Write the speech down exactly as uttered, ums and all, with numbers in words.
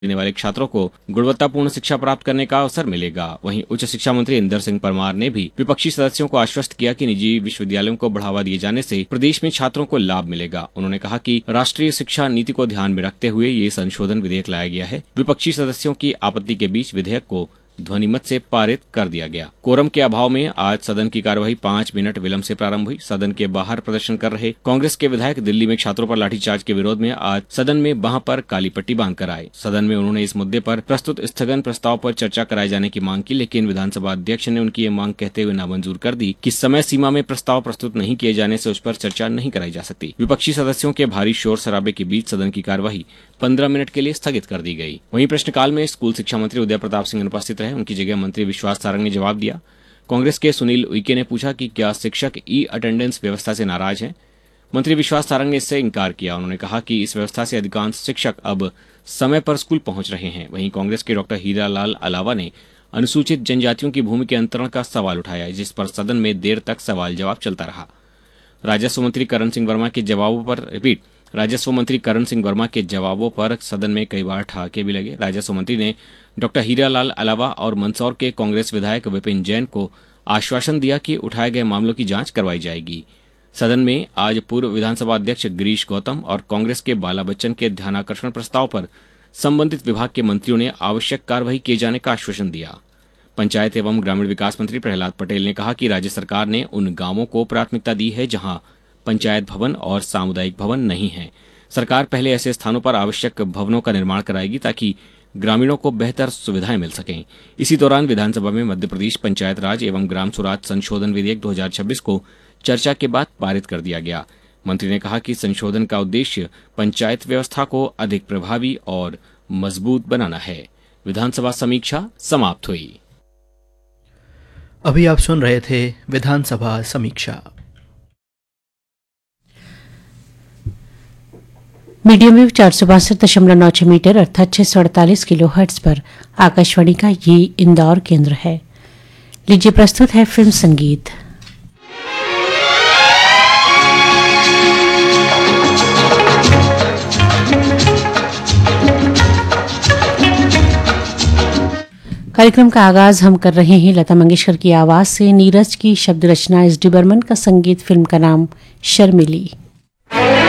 देने वाले छात्रों को गुणवत्तापूर्ण शिक्षा प्राप्त करने का अवसर मिलेगा। वहीं उच्च शिक्षा मंत्री इंदर सिंह परमार ने भी विपक्षी सदस्यों को आश्वस्त किया कि निजी विश्वविद्यालयों को बढ़ावा दिए जाने से प्रदेश में छात्रों को लाभ मिलेगा। उन्होंने कहा कि राष्ट्रीय शिक्षा नीति को ध्यान में रखते हुए ये संशोधन विधेयक लाया गया है। विपक्षी सदस्यों की आपत्ति के बीच विधेयक को ध्वनिमत से पारित कर दिया गया। कोरम के अभाव में आज सदन की कार्यवाही पाँच मिनट विलंब से प्रारंभ हुई। सदन के बाहर प्रदर्शन कर रहे कांग्रेस के विधायक दिल्ली में छात्रों पर लाठीचार्ज के विरोध में आज सदन में बांह पर काली पट्टी बांधकर आए। सदन में उन्होंने इस मुद्दे पर प्रस्तुत स्थगन प्रस्ताव पर चर्चा कराए जाने की मांग की, लेकिन विधानसभा अध्यक्ष ने उनकी ये मांग कहते हुए नामंजूर कर दी कि समय सीमा में प्रस्ताव प्रस्तुत नहीं किए जाने से उस पर चर्चा नहीं कराई जा सकती। विपक्षी सदस्यों के भारी शोर शराबे के बीच सदन की कार्यवाही पंद्रह मिनट के लिए स्थगित कर दी गई। वहीं प्रश्नकाल में स्कूल शिक्षा मंत्री उदय प्रताप सिंह अनुपस्थित रहे। उनकी जगह मंत्री विश्वास सारंग ने जवाब दिया। कांग्रेस के सुनील उइके ने पूछा कि क्या शिक्षक ई अटेंडेंस व्यवस्था से नाराज हैं। मंत्री विश्वास सारंग ने इससे इनकार किया। उन्होंने कहा कि इस व्यवस्था से अधिकांश शिक्षक अब समय पर स्कूल पहुंच रहे हैं। वहीं कांग्रेस के डॉक्टर हीरालाल अलावा ने अनुसूचित जनजातियों की भूमि के अंतरण का सवाल उठाया, जिस पर सदन में देर तक सवाल जवाब चलता रहा। राजस्व मंत्री करण सिंह वर्मा के जवाबों पर रिपीट राजस्व मंत्री करण सिंह वर्मा के जवाबों पर सदन में कई बार ठहाके भी लगे। राजस्व मंत्री ने डॉक्टर हीरालाल अलावा और मंदसौर के कांग्रेस विधायक विपिन जैन को आश्वासन दिया कि उठाए गए मामलों की जांच करवाई जाएगी। सदन में आज पूर्व विधानसभा अध्यक्ष गिरीश गौतम और कांग्रेस के बाला बच्चन के ध्यानाकर्षण प्रस्ताव पर संबंधित विभाग के मंत्रियों ने आवश्यक कार्रवाई किए जाने का आश्वासन दिया। पंचायत एवं ग्रामीण विकास मंत्री प्रहलाद पटेल ने कहा कि राज्य सरकार ने उन गांवों को प्राथमिकता दी है जहां पंचायत भवन और सामुदायिक भवन नहीं है। सरकार पहले ऐसे स्थानों पर आवश्यक भवनों का निर्माण कराएगी ताकि ग्रामीणों को बेहतर सुविधाएं मिल सकें। इसी दौरान विधानसभा में मध्य प्रदेश पंचायत राज एवं ग्राम स्वराज संशोधन विधेयक दो हजार छब्बीस को चर्चा के बाद पारित कर दिया गया। मंत्री ने कहा कि संशोधन का उद्देश्य पंचायत व्यवस्था को अधिक प्रभावी और मजबूत बनाना है। विधानसभा समीक्षा समाप्त हुई। अभी आप सुन रहे थे विधानसभा समीक्षा। मीडियम वेव चार सौ बासठ दशमलव नौ छह मीटर अर्थात छह सौ अड़तालीस किलो हर्ट्ज पर आकाशवाणी का ये इंदौर केंद्र है। लीजिए प्रस्तुत है फिल्म संगीत। कार्यक्रम का आगाज हम कर रहे हैं लता मंगेशकर की आवाज से। नीरज की शब्द रचना एस डी बर्मन का संगीत। फिल्म का नाम शर्मिली।